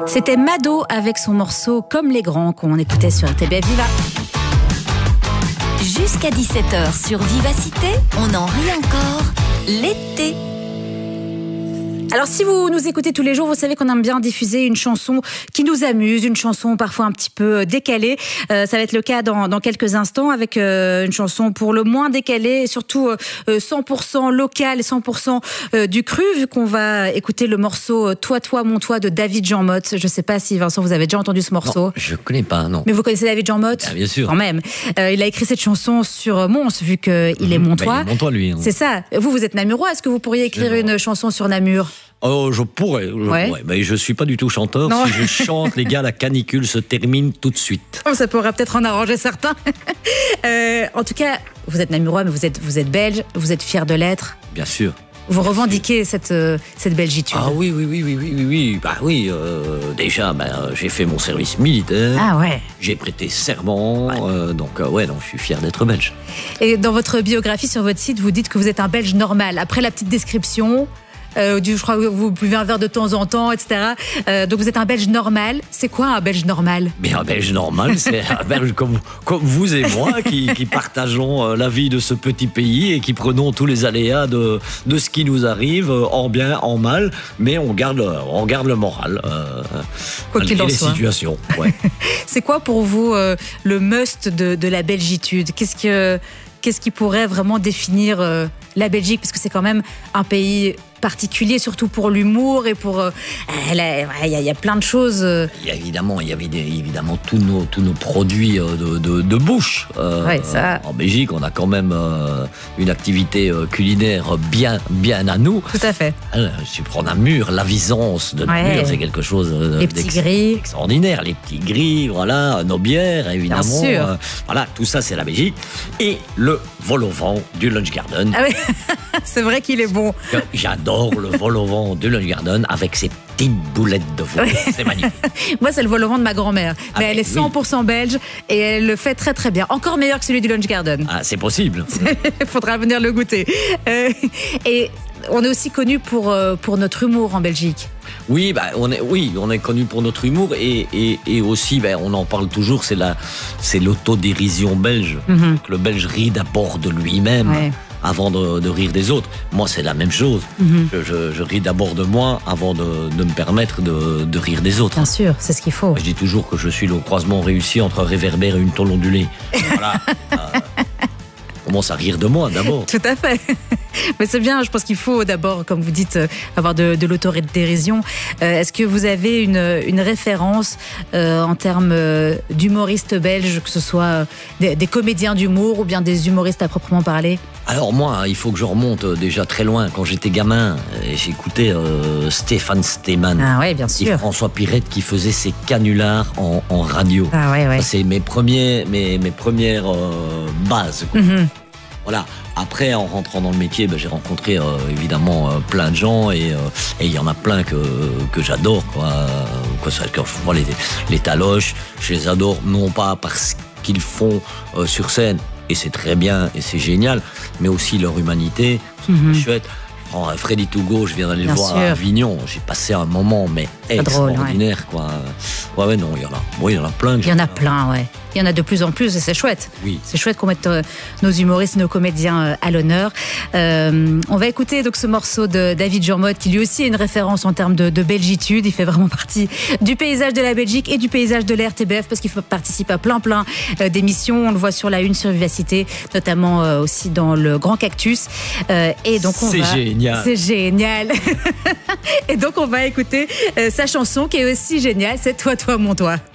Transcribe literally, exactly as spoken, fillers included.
C'était Mado avec son morceau Comme les grands qu'on écoutait sur R T B F Viva. Jusqu'à dix-sept heures sur Vivacité, on en rit encore l'été. Alors si vous nous écoutez tous les jours, vous savez qu'on aime bien diffuser une chanson qui nous amuse, une chanson parfois un petit peu décalée. Euh, ça va être le cas dans, dans quelques instants avec euh, une chanson pour le moins décalée et surtout euh, cent pour cent locale, cent pour cent euh, du cru, vu qu'on va écouter le morceau Toi, toi, mon toi de David Jean Motte. Je ne sais pas si Vincent, vous avez déjà entendu ce morceau. Non, je ne connais pas, non. Mais vous connaissez David Jean Motte ? Ah, bien sûr. Quand même. Euh, il a écrit cette chanson sur Mons, vu qu'il mmh, est montois. Bah, il est montois, lui. Hein. C'est ça. Vous, vous êtes namurois. Est-ce que vous pourriez écrire je une vois. chanson sur Namur ? Oh, je pourrais, je ouais. pourrais, mais je suis pas du tout chanteur. Non. Si je chante, les gars, la canicule se termine tout de suite. Oh, ça pourrait peut-être en arranger certains. euh, en tout cas, vous êtes namurois, mais vous êtes, vous êtes belge, vous êtes fier de l'être. Bien sûr. Vous revendiquez cette, euh, cette belgitude. Ah oui, oui, oui, oui, oui, oui, oui. Bah oui, euh, déjà, bah, j'ai fait mon service militaire. Ah ouais. J'ai prêté serment, ouais. Euh, donc euh, ouais, donc je suis fier d'être belge. Et dans votre biographie sur votre site, vous dites que vous êtes un belge normal. Après la petite description... Euh, je crois que vous buvez un verre de temps en temps, et cetera. Euh, donc vous êtes un Belge normal. C'est quoi un Belge normal ? Mais un Belge normal, c'est un Belge comme, comme vous et moi qui, qui partageons la vie de ce petit pays et qui prenons tous les aléas de, de ce qui nous arrive, en bien, en mal, mais on garde, on garde le moral. Euh, quoi qu'il en les soit. situations. Ouais. C'est quoi pour vous euh, le must de, de la belgitude ? Qu'est-ce que, qu'est-ce qui pourrait vraiment définir euh, la Belgique ? Parce que c'est quand même un pays particulier, surtout pour l'humour et pour... Il euh, y, y, y a plein de choses. Euh. Il y a évidemment, il y avait des, évidemment tous nos, tous nos produits de, de, de bouche. Euh, ouais, ça... En Belgique, on a quand même euh, une activité culinaire bien, bien à nous. Tout à fait. Alors, si tu prends Namur, la visance de Namur, ouais. c'est quelque chose d'extraordinaire. Les petits gris, voilà, nos bières, évidemment. Bien sûr. Euh, voilà, tout ça, c'est la Belgique. Et le vol au vent du Lunch Garden. Ah oui, c'est vrai qu'il est bon. J'adore le vol au vent du Lunch Garden avec ses petites boulettes de veau. C'est magnifique. Moi, c'est le vol au vent de ma grand-mère. Ah mais elle est cent pour cent oui. belge et elle le fait très très bien. Encore meilleur que celui du Lunch Garden. Ah, c'est possible. Il faudra venir le goûter. Euh, et on est aussi connu pour, euh, pour notre humour en Belgique. Oui, bah, on est, oui, on est connu pour notre humour et, et, et aussi, bah, on en parle toujours, c'est, la, c'est l'autodérision belge. Mm-hmm. Le Belge rit d'abord de lui-même. Ouais. Avant de, de rire des autres. Moi, c'est la même chose. Mm-hmm. Je, je, je ris d'abord de moi avant de, de me permettre de, de rire des autres. Bien sûr, c'est ce qu'il faut. Je dis toujours que je suis le croisement réussi entre un réverbère et une tôle ondulée. Voilà. euh, on commence à rire de moi d'abord. Tout à fait. Mais c'est bien, je pense qu'il faut d'abord, comme vous dites, avoir de, de l'autodérision. Euh, est-ce que vous avez une, une référence euh, en termes euh, d'humoristes belges, que ce soit des, des comédiens d'humour ou bien des humoristes à proprement parler ? Alors moi, il faut que je remonte déjà très loin. Quand j'étais gamin, j'écoutais euh, Stéphane Steeman ah ouais, bien sûr. et François Pirette qui faisaient ses canulars en, en radio. Ah ouais, ouais. C'est mes, premiers, mes, mes premières euh, bases. Quoi. Mm-hmm. Voilà. Après, en rentrant dans le métier, ben, j'ai rencontré euh, évidemment euh, plein de gens et il y en a plein que, que j'adore. Quoi. Quoi, quand je vois les, les Taloches, je les adore non pas parce qu'ils font euh, sur scène, et c'est très bien et c'est génial, mais aussi leur humanité, c'est mm-hmm. chouette. Je prends Freddy Tougo, je viens d'aller le voir sûr. à Avignon, j'ai passé un moment mais c'est extraordinaire. Drôle, ouais. Quoi. Ouais, ouais, non, il y en a, oui, il y en a plein. Il y en a plein, ouais. Il y en a de plus en plus et c'est chouette. Oui. C'est chouette qu'on mette euh, nos humoristes, nos comédiens euh, à l'honneur. Euh, on va écouter donc ce morceau de David Jean Motte qui lui aussi est une référence en termes de, de belgitude. Il fait vraiment partie du paysage de la Belgique et du paysage de la R T B F parce qu'il participe à plein plein euh, d'émissions. On le voit sur la une sur Vivacité, notamment euh, aussi dans le Grand Cactus. Euh, et donc on c'est va... génial. C'est génial. Et donc on va écouter euh, sa chanson qui est aussi géniale. C'est Toi, toi, mon toi.